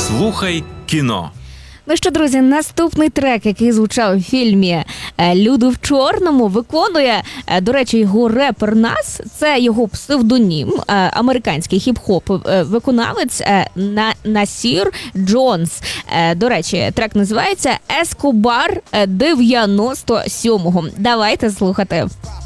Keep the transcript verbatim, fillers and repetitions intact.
Слухай кіно. Ну що, друзі, наступний трек, який звучав у фільмі «Люди в чорному», виконує, до речі, його репер Нас, це його псевдонім, американський хіп-хоп виконавець Насір Джонс. До речі, трек називається «Ескобар дев'яносто сьомого». Давайте слухати.